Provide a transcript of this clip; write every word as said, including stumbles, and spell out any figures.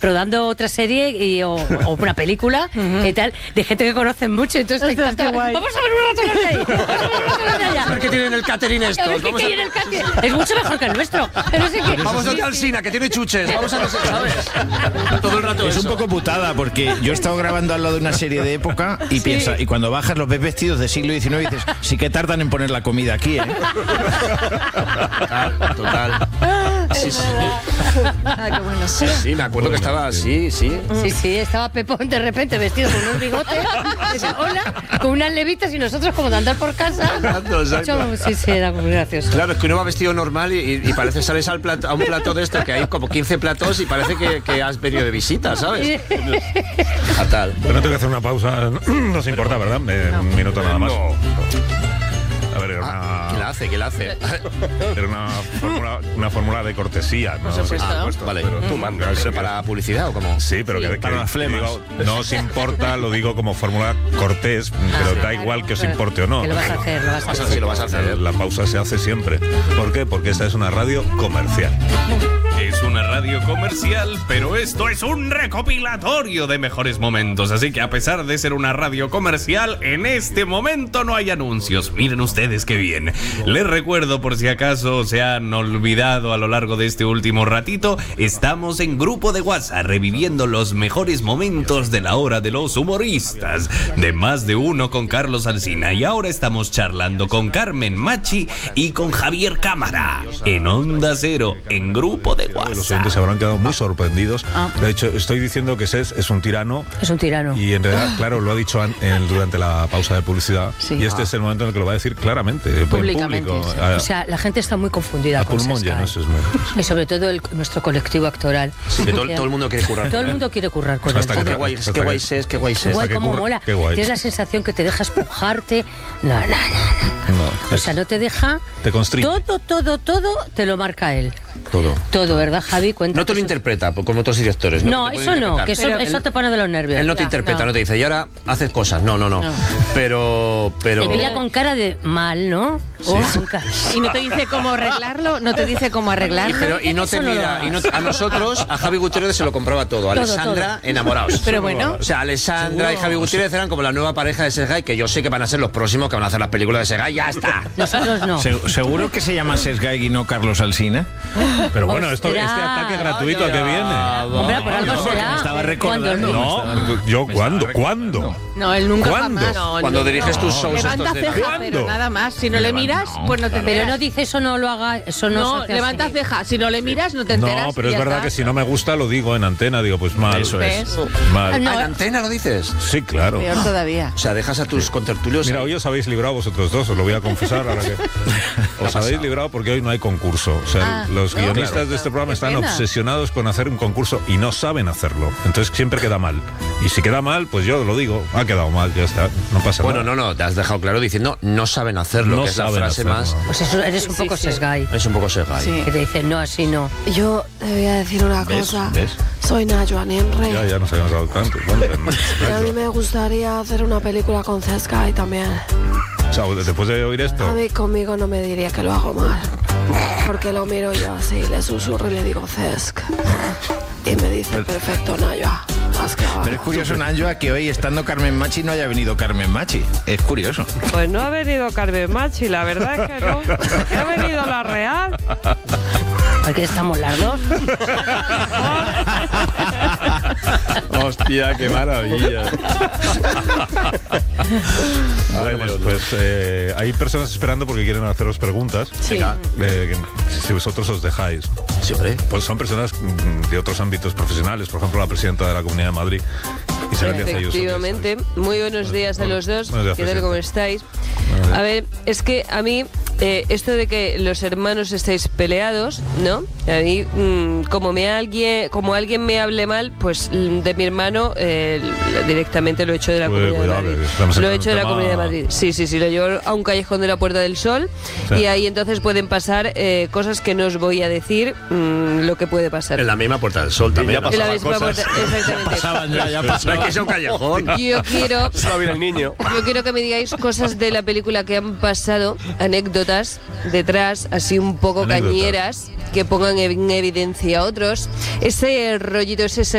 rodando otra serie y, o, o una película uh-huh. y tal, de gente que conocen mucho. Entonces, está, está, guay. Vamos a ver un rato de ahí. Vamos a ver un rato de allá. A ver qué tiene en el catering esto. A ver qué tiene en el catering. Es mucho mejor que el nuestro. No sé qué. Vamos a Alsina, que tiene chuches. Vamos a ver, ¿sabes? Todo el rato es eso. Un poco putada, porque yo he estado grabando al lado de una serie de época y sí. piensa, y cuando bajas los ves vestidos de siglo diecinueve y dices, sí que tardan en poner la comida aquí, ¿eh? Total, total. Sí, sí. Ah, qué bueno. Sí, sí, me acuerdo que estaba así, sí. Sí, sí, estaba Pepón de repente vestido con unos bigotes, decía, hola, con unas levitas y nosotros como de andar por casa. Exacto, exacto. Sí, sí, era muy gracioso. Claro, es que uno va vestido normal y, y parece sales al plato, a un plato de esto que hay como quince platos y parece que, que has venido de visita, ¿sabes? Fatal. Pero no tengo que hacer una pausa, no se importa, ¿verdad? Eh, no. Un minuto nada más. No. A ver, era una... Ah, ¿qué la hace? ¿Qué la hace? Era una fórmula, una fórmula de cortesía, ¿no? Por supuesto. Ah, vale. Pero tú mandas. ¿Pero para publicidad o cómo? Sí, pero sí, que, para que las flemas. Digo, no os importa, lo digo como fórmula cortés, ah, pero sí, da igual que os importe o no. Que lo vas a hacer, lo vas a hacer. Sí, lo vas a hacer. La pausa se hace siempre. ¿Por qué? Porque esta es una radio comercial. Es una radio comercial, pero esto es un recopilatorio de mejores momentos. Así que a pesar de ser una radio comercial, en este momento no hay anuncios. Miren ustedes qué bien. Les recuerdo, por si acaso se han olvidado a lo largo de este último ratito, estamos en grupo de WhatsApp reviviendo los mejores momentos de la hora de los humoristas. De Más de Uno con Carlos Alsina. Y ahora estamos charlando con Carmen Machi y con Javier Cámara. En Onda Cero, en grupo de WhatsApp. Los oyentes se habrán quedado muy sorprendidos. Ah. De hecho, estoy diciendo que Ses es un tirano. Es un tirano. Y en realidad, claro, lo ha dicho an, en, durante la pausa de publicidad. Sí. Y este ah. es el momento en el que lo va a decir claramente. Públicamente. Público, Sí. a, o sea, la gente está muy confundida a con pulmón lleno, eso es muy... Y sobre todo el, nuestro colectivo actoral. Sí, que todo, todo el mundo quiere currar. Todo el mundo quiere currar con Hasta él. Qué guay, hasta qué guay que- es, qué guay es. Guay, que cómo curra- mola. qué guay. Tienes la sensación que te deja espujarte. No, no, no, no. No, O sea, no te deja. Te constriñe. Todo, todo, todo te lo marca él. Todo. Todo, ¿verdad, Javi? Cuenta. No te lo interpreta, como otros directores. No, Te puede eso no, interpretar. que eso, Pero eso él, te pone de los nervios. él no te Ya, interpreta, no. no. te dice, y ahora haces cosas. No, no, no. No. Pero, pero... Te mira con cara de mal, ¿no? Sí. O con ca- Y no te dice cómo arreglarlo, no te dice cómo arreglarlo. Pero, y no te Eso no lo mira, hagas. y no- a nosotros, a Javi Gutiérrez se lo compraba todo. A Todo, Alessandra, todo. enamorados. Pero bueno. O sea, Alessandra y Javi Gutiérrez eran como la nueva pareja de Sergay, que yo sé que van a ser los próximos que van a hacer las películas de Sergay. ¡Ya está! Nosotros no. Se- ¿Seguro que se llama Sesgay y no Carlos Alsina? Pero bueno, esto, Ostras. este ataque gratuito a qué viene. Hombre, por algo no, porque será. me estaba Cuando recordando. el- No, yo, ¿cuándo? ¿Cuándo? No, él nunca ¿Cuándo? jamás. No, Cuando no, diriges no. tus shows Levanta estos de... ceja, ¿Cuándo? pero nada más. Si no le miras, pues no te enteras. Pero no dice eso, no lo haga. Eso no, No, se hace levanta así. ceja. Si no le miras, no te enteras. No, pero y es ya verdad está. que si no me gusta lo digo en antena, digo, pues mal. Eso es. ¿Ves? Mal. Ah, no. ¿Ah, en antena lo dices? Sí, claro. Peor todavía. O sea, dejas a tus contertulios... Mira, hoy os habéis librado vosotros dos, os lo voy a confesar ahora que... Os habéis librado porque hoy no hay concurso. O sea, Ah, los no, guionistas claro. de este programa Qué están pena. obsesionados con hacer un concurso y no saben hacerlo. Entonces siempre queda mal. Y si queda mal, pues yo lo digo, ha quedado mal, ya está, no pasa Bueno, nada. no, no, te has dejado claro diciendo no saben hacerlo, No que es la saben frase hacerlo. más... Pues eso, eres un Sí, poco sí. sesgay. Es un poco Sergay. Sí. Que te dice, no, así no. Yo te voy a decir una ¿Ves? cosa. ¿Ves? Soy Najwa Nenre. Ya, ya nos habíamos dado tanto. Bueno, Y a mí me gustaría hacer una película con Sesgay también. o sea, después de oír A esto, mí conmigo no me diría que lo hago mal. Porque lo miro yo así, le susurro y le digo Cesc. Y me dice, perfecto, Najwa. Has quedado. Pero es curioso, Najwa, que hoy, estando Carmen Machi, no haya venido Carmen Machi. Es curioso. Pues no ha venido Carmen Machi, la verdad es que no. Ha venido la Real. Aquí estamos las dos. Hostia, qué maravilla. bueno, pues, pues, eh, hay personas esperando porque quieren haceros preguntas. Sí. Venga. Eh, que si vosotros os dejáis. Sí, hombre. Pues son personas mm, de otros ámbitos profesionales, por ejemplo, la presidenta de la Comunidad de Madrid, Isabel Díaz Ayuso. Efectivamente. Muy buenos días a los dos. Buenos días, ¿Qué tal? presidenta. ¿Cómo estáis? Buenos días. A ver, es que a mí, eh, esto de que los hermanos estáis peleados, ¿no? A mí, mm, como me alguien, como alguien me hable mal, pues mm, de mi hermano eh, directamente lo he hecho de la Uy, Comunidad cuidado, de Madrid. que estamos Lo he en hecho de la tema- Comunidad de Madrid. Sí, sí, sí, lo llevo a un callejón de la Puerta del Sol Sí. y ahí entonces pueden pasar eh, cosas que no os voy a decir mm, lo que puede pasar. En la misma Puerta del Sol también. En la misma puerta, exactamente. Pasaban ya, ya No pasaban. es que sea un callejón. Yo quiero, Va bien el niño. yo quiero que me digáis cosas de la película que han pasado, anécdotas detrás, así un poco Anécdotas. cañeras, que pongan en evidencia a otros. Ese rollito, ese